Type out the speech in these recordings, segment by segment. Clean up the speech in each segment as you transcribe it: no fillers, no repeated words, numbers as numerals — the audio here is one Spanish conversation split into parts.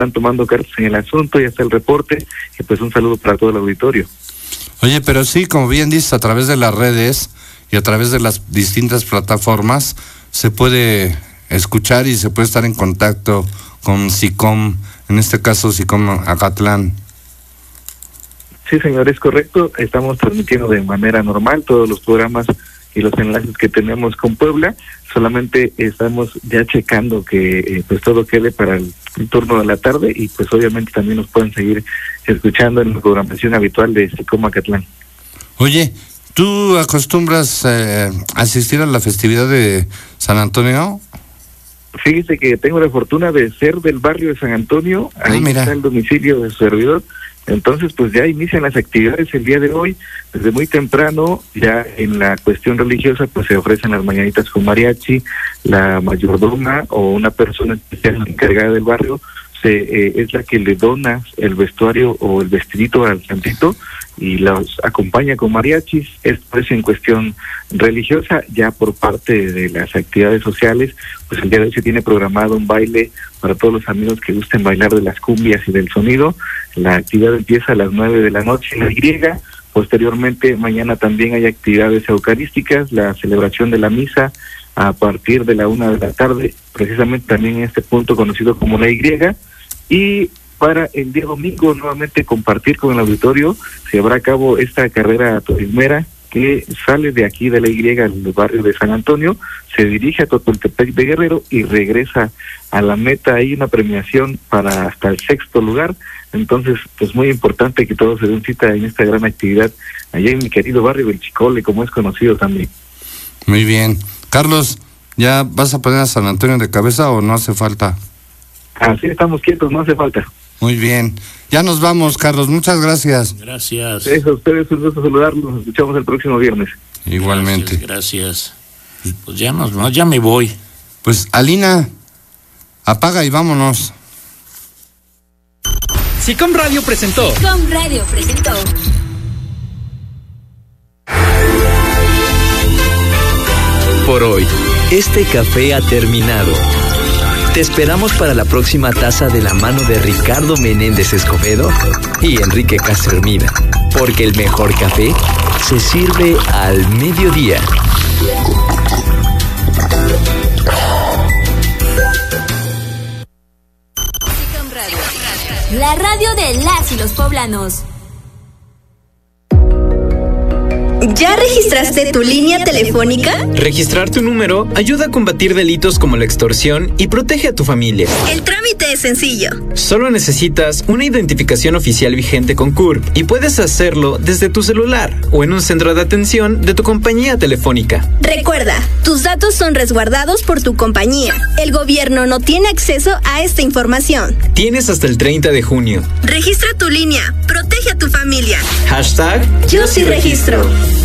están tomando cartas en el asunto, ya está el reporte, y pues un saludo para todo el auditorio. Oye, pero sí, como bien dices, a través de las redes y a través de las distintas plataformas se puede escuchar y se puede estar en contacto con SICOM, en este caso SICOM Acatlán. Sí, señor, es correcto. Estamos transmitiendo de manera normal todos los programas y los enlaces que tenemos con Puebla. Solamente estamos ya checando que pues todo quede para el turno de la tarde, y pues obviamente también nos pueden seguir escuchando en la programación habitual de SICOM Acatlán. Oye, ¿tú acostumbras asistir a la festividad de San Antonio? Fíjese que tengo la fortuna de ser del barrio de San Antonio, ahí está el domicilio de su servidor. Entonces, pues ya inician las actividades el día de hoy, desde muy temprano. Ya en la cuestión religiosa, pues se ofrecen las mañanitas con mariachi, la mayordoma o una persona especial encargada del barrio es la que le dona el vestuario o el vestidito al santito y los acompaña con mariachis. Esto es en cuestión religiosa. Ya por parte de las actividades sociales, pues el día de hoy se tiene programado un baile para todos los amigos que gusten bailar de las cumbias y del sonido. La actividad empieza a las 9 de la noche en la Y. Posteriormente, mañana también hay actividades eucarísticas, la celebración de la misa a partir de la 1 de la tarde, precisamente también en este punto conocido como la Y. Y para el día domingo nuevamente compartir con el auditorio, se llevará a cabo esta carrera turismera que sale de aquí de la Y, del barrio de San Antonio, se dirige a Totoltepec de Guerrero y regresa a la meta. Hay una premiación para hasta el 6º lugar. Entonces, pues muy importante que todos se den cita en esta gran actividad allá en mi querido barrio del Chicole, como es conocido también. Muy bien. Carlos, ¿ya vas a poner a San Antonio de cabeza o no hace falta? Así estamos quietos, no hace falta. Muy bien. Ya nos vamos, Carlos. Muchas gracias. Gracias. Es a ustedes un gusto saludarlos. Nos escuchamos el próximo viernes. Igualmente. Gracias. Pues ya me voy. Pues, Alina, apaga y vámonos. SICOM Radio presentó. SICOM Radio presentó. Por hoy, este café ha terminado. Te esperamos para la próxima taza de la mano de Ricardo Menéndez Escobedo y Enrique Castermida, porque el mejor café se sirve al mediodía. SICOM Radio, la radio de las y los poblanos. ¿Ya registraste tu línea telefónica? Registrar tu número ayuda a combatir delitos como la extorsión y protege a tu familia. El trámite es sencillo. Solo necesitas una identificación oficial vigente con CURP y puedes hacerlo desde tu celular o en un centro de atención de tu compañía telefónica. Recuerda, tus datos son resguardados por tu compañía. El gobierno no tiene acceso a esta información. Tienes hasta el 30 de junio. Registra tu línea. Protege a tu familia. #Yo sí registro.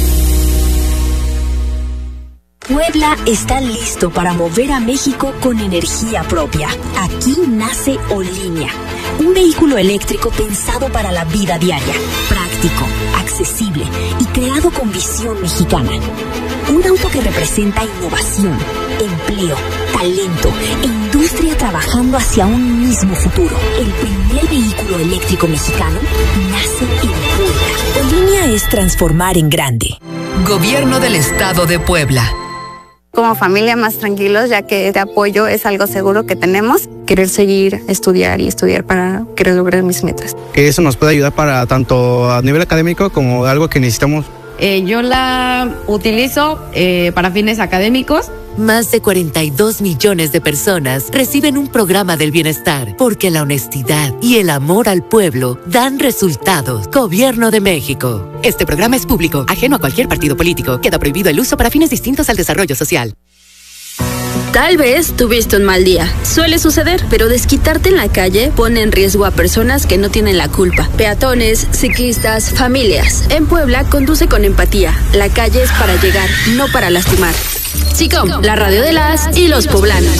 Puebla está listo para mover a México con energía propia. Aquí nace Olinia, un vehículo eléctrico pensado para la vida diaria, práctico, accesible y creado con visión mexicana. Un auto que representa innovación, empleo, talento e industria trabajando hacia un mismo futuro. El primer vehículo eléctrico mexicano nace en Puebla. Olinia es transformar en grande. Gobierno del Estado de Puebla. Como familia más tranquilos, ya que este apoyo es algo seguro que tenemos. Querer seguir, estudiar para querer lograr mis metas. Que eso nos puede ayudar para tanto a nivel académico como algo que necesitamos. Yo la utilizo para fines académicos. Más de 42 millones de personas reciben un programa del bienestar porque la honestidad y el amor al pueblo dan resultados. Gobierno de México. Este programa es público, ajeno a cualquier partido político. Queda prohibido el uso para fines distintos al desarrollo social. Tal vez tuviste un mal día. Suele suceder, pero desquitarte en la calle pone en riesgo a personas que no tienen la culpa. Peatones, ciclistas, familias. En Puebla, conduce con empatía. La calle es para llegar, no para lastimar. SICOM, la radio de las y los poblanos.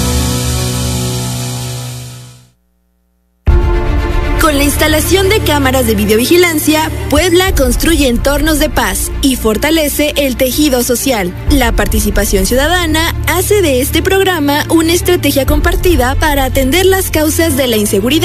Con la instalación de cámaras de videovigilancia, Puebla construye entornos de paz y fortalece el tejido social. La participación ciudadana hace de este programa una estrategia compartida para atender las causas de la inseguridad